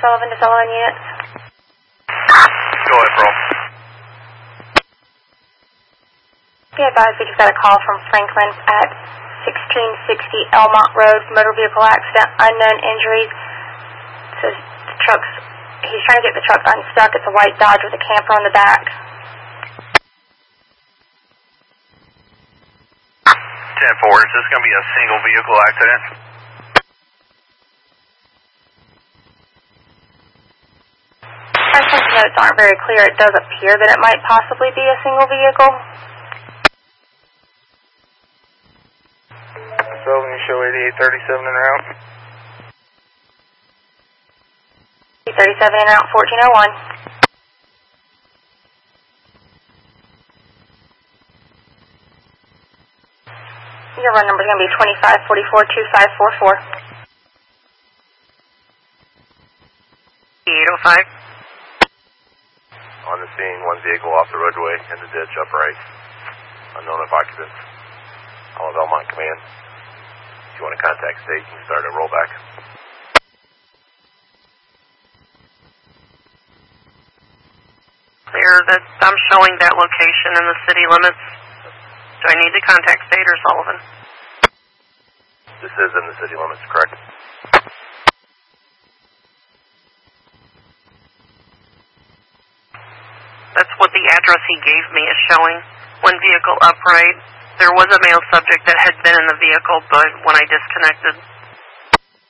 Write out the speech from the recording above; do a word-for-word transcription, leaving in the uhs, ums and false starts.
Sullivan to Sullivan units. Go ahead, bro. Be advised, we just got a call from Franklin at sixteen sixty Elmont Road, motor vehicle accident, unknown injuries. It says the truck's, he's trying to get the truck unstuck. It's a white Dodge with a camper on the back. ten four, is this going to be a single vehicle accident? Parsons notes aren't very clear. It does appear that it might possibly be a single vehicle. Sullivan, you show eighty-eight thirty-seven en route. eight thirty-seven en route, fourteen oh one. Your run number is going to be twenty-five forty-four two five four four. eight oh five. On the scene, one vehicle off the roadway in the ditch upright. Unknown of occupants. All of Elmont Command. If you want to contact state, you can start a rollback. Clear that I'm showing that location in the city limits. Do I need to contact state or Sullivan? This is in the city limits, correct? That's what the address he gave me is showing. One vehicle upright. There was a male subject that had been in the vehicle, but when I disconnected,